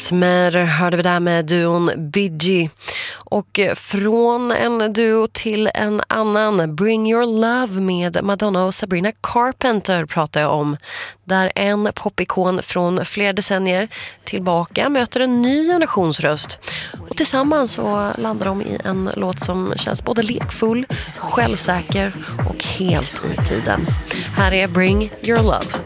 Mesmer hörde vi där med duon Bee Gee. Och från en duo till en annan, Bring Your Love med Madonna och Sabrina Carpenter pratar jag om. Där en popikon från flera decennier tillbaka möter en ny generationsröst. Och tillsammans så landar de i en låt som känns både lekfull, självsäker och helt i tiden. Här är Bring Your Love.